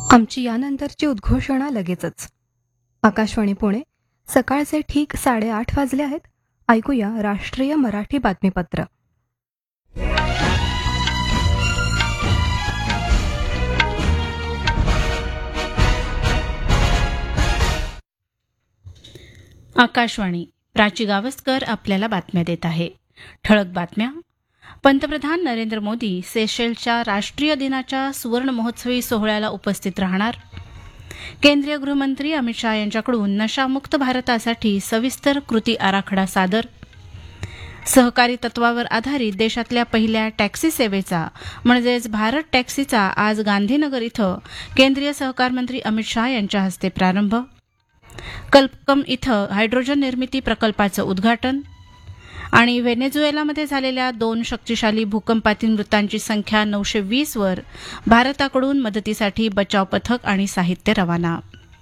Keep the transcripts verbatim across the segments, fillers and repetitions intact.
आमची यानंतरची उद्घोषणा लगेचच. आकाशवाणी पुणे, सकाळचे ठीक साडेआठ वाजले आहेत. ऐकूया राष्ट्रीय मराठी बातमीपत्र. आकाशवाणी. प्राची गावस्कर आपल्याला बातम्या देत आहे. ठळक बातम्या. पंतप्रधान नरेंद्र मोदी सेशेल्सच्या राष्ट्रीय दिनाच्या सुवर्ण महोत्सवी सोहळ्याला उपस्थित राहणार. केंद्रीय गृहमंत्री अमित शाह यांच्याकडून नशामुक्त भारतासाठी सविस्तर कृती आराखडा सादर. सहकारी तत्वावर आधारित देशातल्या पहिल्या टॅक्सी सेवेचा म्हणजेच भारत टॅक्सीचा आज गांधीनगर इथं केंद्रीय सहकार मंत्री अमित शाह यांच्या हस्ते प्रारंभ. कल्पकम इथं हायड्रोजन निर्मिती प्रकल्पाचं उद्घाटन. आणि व्हेनेझुएलामध्ये झालेल्या दोन शक्तिशाली भूकंपातील मृतांची संख्या नऊशे वीस वर. भारताकडून मदतीसाठी बचाव पथक आणि साहित्य रवाना.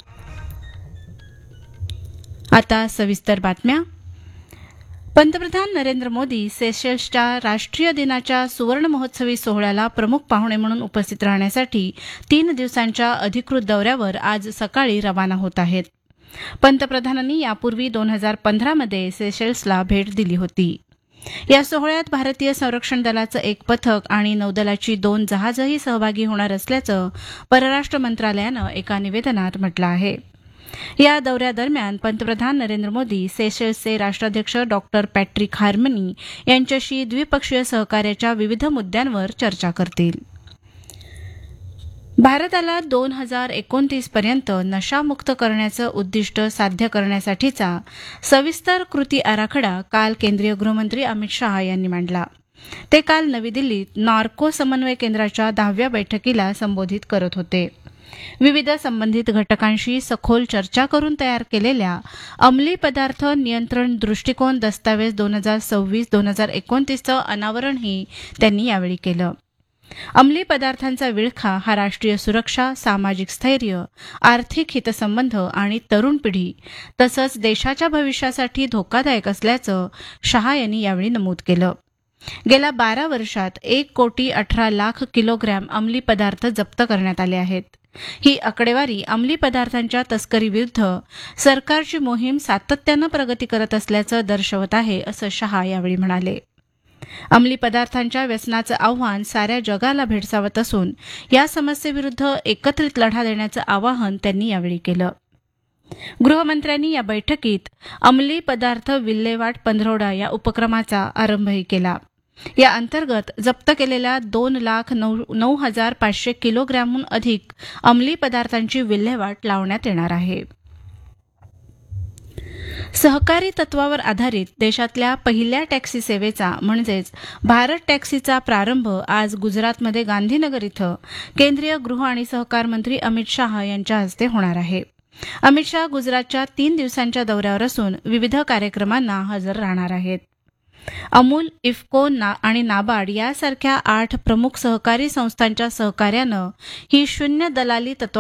आता सविस्तर बातम्या. पंतप्रधान नरेंद्र मोदी सेशेल्सच्या राष्ट्रीय दिनाच्या सुवर्ण महोत्सवी सोहळ्याला प्रमुख पाहुणे म्हणून उपस्थित राहण्यासाठी तीन दिवसांच्या अधिकृत दौऱ्यावर आज सकाळी रवाना होत आहेत. पंतप्रधानांनी यापूर्वी दोन हजार पंधरामध्ये सेशेल्सला भेट दिली होती. या सोहळ्यात भारतीय संरक्षण दलाचं एक पथक आणि नौदलाची दोन जहाजही सहभागी होणार असल्याचं परराष्ट्र मंत्रालयानं एका निवेदनात म्हटलं आहे. या दौऱ्यादरम्यान पंतप्रधान नरेंद्र मोदी सेशेल्सचे राष्ट्राध्यक्ष डॉक्टर पॅट्रिक हार्मनी यांच्याशी द्विपक्षीय सहकार्याच्या विविध मुद्द्यांवर चर्चा करतील. भारताला दोन हजार एकोणतीस पर्यंत नशामुक्त करण्याचं उद्दिष्ट साध्य करण्यासाठीचा सविस्तर कृती आराखडा काल केंद्रीय गृहमंत्री अमित शाह यांनी मांडला. ते काल नवी दिल्लीत नार्को समन्वय केंद्राच्या दहाव्या बैठकीला संबोधित करत होते. विविध संबंधित घटकांशी सखोल चर्चा करून तयार केलेल्या अंमली पदार्थ नियंत्रण दृष्टिकोन दस्तावेज दोन हजार सव्वीस दोन हजार एकोणतीसचं अनावरणही त्यांनी यावेळी केलं. अंमली पदार्थांचा विळखा हा राष्ट्रीय सुरक्षा, सामाजिक स्थैर्य, आर्थिक हितसंबंध आणि तरुण पिढी तसंच देशाच्या भविष्यासाठी धोकादायक असल्याचं शहा यांनी यावेळी नमूद केलं. गेल्या बारा वर्षात एक कोटी अठरा लाख किलोग्रॅम अंमली पदार्थ जप्त करण्यात आले आहेत. ही आकडेवारी अंमली पदार्थांच्या तस्करीविरुद्ध सरकारची मोहीम सातत्यानं प्रगती करत असल्याचं दर्शवत आहे, असं शहा यावेळी म्हणाले. अंमली पदार्थांच्या व्यसनाचं आव्हान साऱ्या जगाला भेडसावत असून या समस्येविरुद्ध एकत्रित लढा देण्याचं आवाहन त्यांनी यावेळी केलं. गृहमंत्र्यांनी या बैठकीत अंमली पदार्थ विल्हेवाट पंधरवडा या उपक्रमाचा आरंभही केला. या अंतर्गत जप्त केलेल्या दोन लाख नऊ नऊ हजार पाचशे किलोग्रॅमहून अधिक अंमली पदार्थांची विल्हेवाट लावण्यात येणार आहे. सहकारी तत्वावर आधारित देशातल्या पहिल्या टॅक्सी सेवेचा म्हणजेच भारत टॅक्सीचा प्रारंभ आज गुजरातमध्ये गांधीनगर इथं केंद्रीय गृह आणि सहकार मंत्री अमित शाह यांच्या हस्ते होणार आहे. अमित शाह गुजरातच्या तीन दिवसांच्या दौऱ्यावर असून विविध कार्यक्रमांना हजर राहणार आहेत. अमूल, इफ्को ना आणि नाबार्ड यासारख्या आठ प्रमुख सहकारी संस्थांच्या सहकार्यानं ही शून्य दलाली तत्व